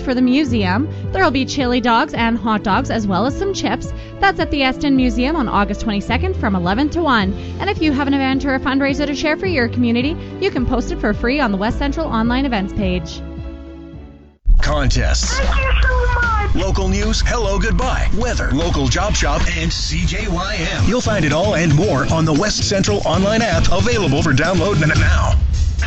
for the museum. There will be chili dogs and hot dogs as well as some chips. That's at the Eston Museum on August 22nd from 11 to 1. And if you have an event or a fundraiser to share for your community, you can post it for free on the West Central online events page. Contests. Thank you so much. Local news, hello, goodbye, weather, local job shop, and CJYM. You'll find it all and more on the West Central online app, available for download now.